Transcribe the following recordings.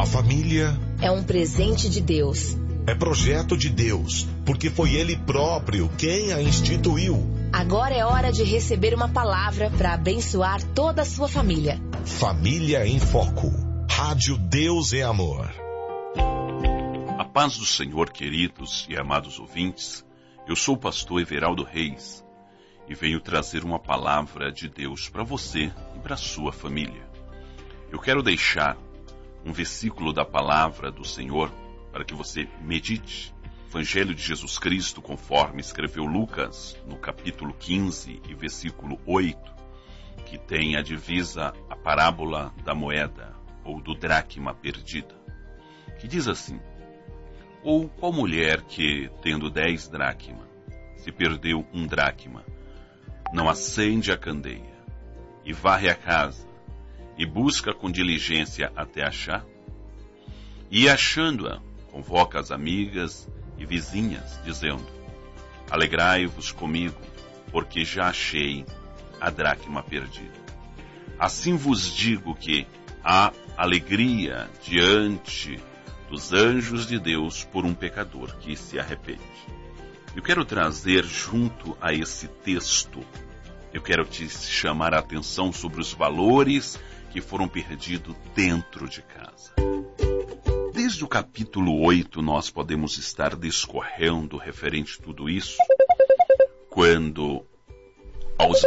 A família é um presente de Deus. é projeto de Deus, porque foi Ele próprio quem a instituiu. Agora é hora de receber uma palavra para abençoar toda a sua família. Família em Foco. Rádio Deus é Amor. A paz do Senhor, queridos e amados ouvintes. Eu sou o pastor Everaldo Reis e venho trazer uma palavra de Deus para você e para a sua família. Eu quero deixar um versículo da palavra do Senhor para que você medite. Evangelho de Jesus Cristo, conforme escreveu Lucas, no capítulo 15 e versículo 8, que tem a divisa, a parábola da moeda, ou do dracma perdida, que diz assim: ou qual mulher que, tendo 10 dracmas, se perdeu um dracma, não acende a candeia, e varre a casa, e busca com diligência até achar? E achando-a, convoca as amigas e vizinhas, dizendo: alegrai-vos comigo, porque já achei a dracma perdida. Assim vos digo que há alegria diante dos anjos de Deus por um pecador que se arrepende. Eu quero trazer junto a esse texto, eu quero te chamar a atenção sobre os valores que foram perdidos dentro de casa. Desde o capítulo 8 nós podemos estar discorrendo referente a tudo isso, quanto aos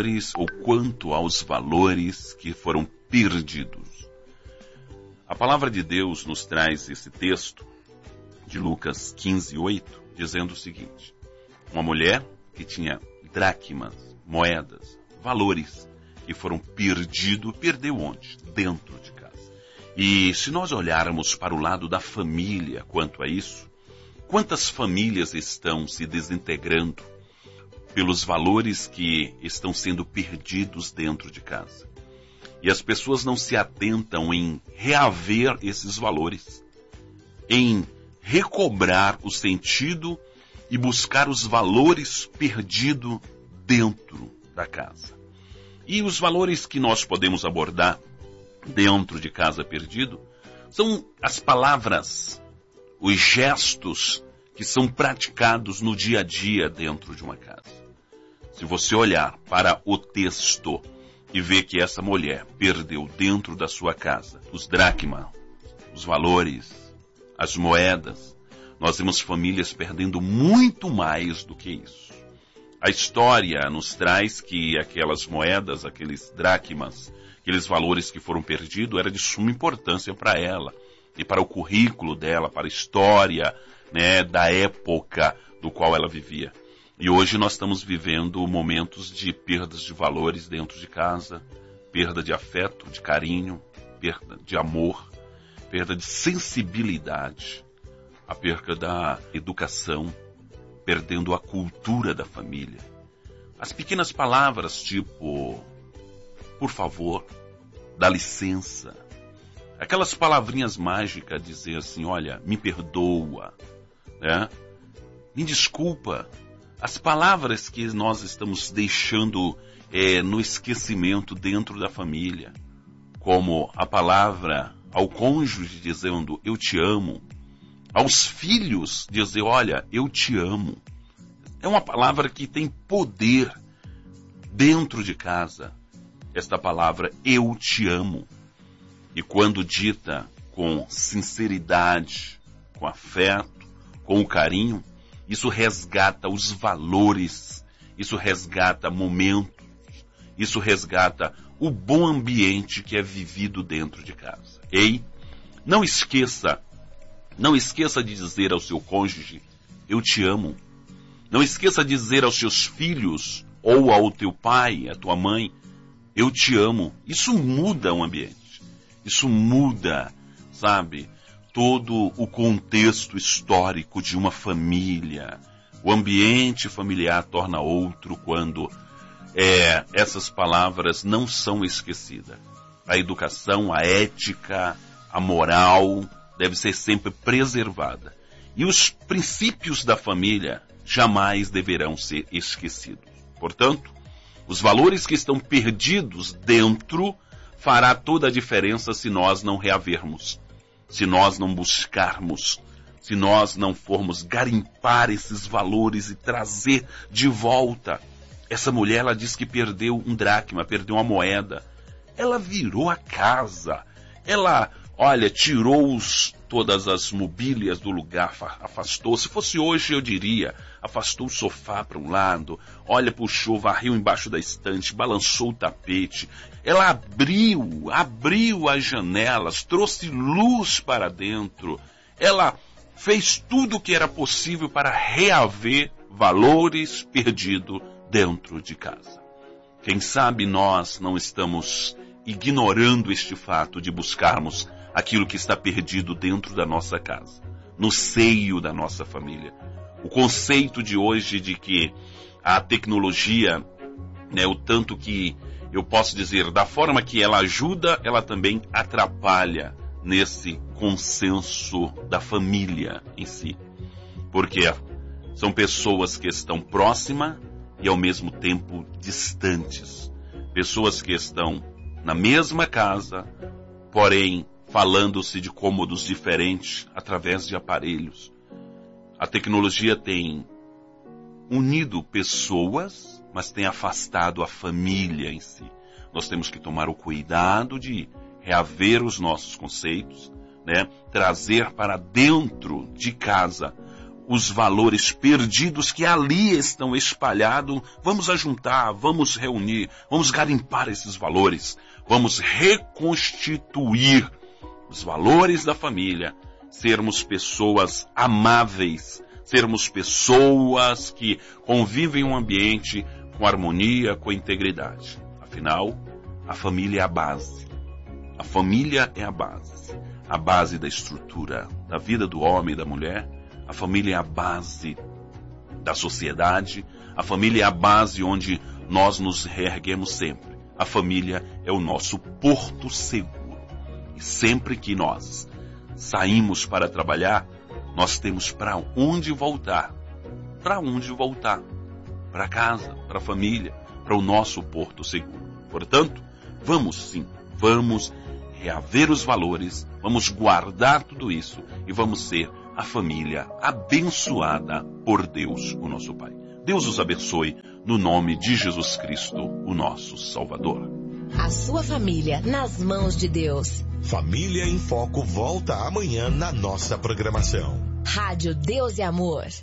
valores que foram perdidos. A palavra de Deus nos traz esse texto de Lucas 15, 8, dizendo o seguinte: uma mulher que tinha dracmas, moedas, valores que foram perdidos, perdeu onde? Dentro de casa. E se nós olharmos para o lado da família quanto a isso, quantas famílias estão se desintegrando pelos valores que estão sendo perdidos dentro de casa? E as pessoas não se atentam em reaver esses valores, em recobrar o sentido e buscar os valores perdidos dentro da casa. E os valores que nós podemos abordar dentro de casa perdido são as palavras, os gestos que são praticados no dia a dia dentro de uma casa. Se você olhar para o texto e ver que essa mulher perdeu dentro da sua casa os dracmas, os valores, as moedas, nós vemos famílias perdendo muito mais do que isso. A história nos traz que aquelas moedas, aqueles dracmas, aqueles valores que foram perdidos, era de suma importância para ela e para o currículo dela, para a história, da época do qual ela vivia. E hoje nós estamos vivendo momentos de perdas de valores dentro de casa, perda de afeto, de carinho, perda de amor, perda de sensibilidade, a perda da educação, perdendo a cultura da família. As pequenas palavras tipo por favor, dá licença, aquelas palavrinhas mágicas, dizer assim, olha, me perdoa, me desculpa. As palavras que nós estamos deixando no esquecimento dentro da família, como a palavra ao cônjuge dizendo eu te amo, aos filhos dizer olha, eu te amo. É uma palavra que tem poder dentro de casa, esta palavra eu te amo. E quando dita com sinceridade, com afeto, com o carinho, isso resgata os valores, isso resgata momentos, isso resgata o bom ambiente que é vivido dentro de casa. Não esqueça de dizer ao seu cônjuge, eu te amo. Não esqueça de dizer aos seus filhos, ou ao teu pai, à tua mãe, eu te amo. Isso muda o ambiente. Isso muda, todo o contexto histórico de uma família. O ambiente familiar torna outro quando essas palavras não são esquecidas. A educação, a ética, a moral deve ser sempre preservada. E os princípios da família jamais deverão ser esquecidos. Portanto, os valores que estão perdidos dentro fará toda a diferença se nós não reavermos. se nós não buscarmos, se nós não formos garimpar esses valores e trazer de volta. Essa mulher, ela diz que perdeu um dracma, perdeu uma moeda. Ela virou a casa. Ela, tirou todas as mobílias do lugar, afastou. Se fosse hoje, eu diria, afastou o sofá para um lado, puxou, varreu embaixo da estante, balançou o tapete. Ela abriu as janelas, trouxe luz para dentro. Ela fez tudo o que era possível para reaver valores perdidos dentro de casa. Quem sabe nós não estamos ignorando este fato de buscarmos aquilo que está perdido dentro da nossa casa, no seio da nossa família. O conceito de hoje de que a tecnologia, o tanto que eu posso dizer, da forma que ela ajuda, ela também atrapalha nesse consenso da família em si. Porque são pessoas que estão próximas e ao mesmo tempo distantes. Pessoas que estão na mesma casa, porém falando-se de cômodos diferentes através de aparelhos. A tecnologia tem unido pessoas, mas tem afastado a família em si. Nós temos que tomar o cuidado de reaver os nossos conceitos, trazer para dentro de casa os valores perdidos que ali estão espalhados. Vamos ajuntar, vamos reunir, vamos garimpar esses valores, vamos reconstituir os valores da família, sermos pessoas amáveis, sermos pessoas que convivem em um ambiente com harmonia, com integridade. Afinal, a família é a base. A família é a base da estrutura da vida do homem e da mulher. A família é a base da sociedade. A família é a base onde nós nos reerguemos sempre. A família é o nosso porto seguro. E sempre que nós saímos para trabalhar, nós temos para onde voltar. Para onde voltar? Para casa, para a família, para o nosso porto seguro. Portanto, vamos reaver os valores, vamos guardar tudo isso e vamos ser a família abençoada por Deus, o nosso Pai. Deus os abençoe no nome de Jesus Cristo, o nosso Salvador. A sua família nas mãos de Deus. Família em Foco volta amanhã na nossa programação. Rádio Deus e Amor.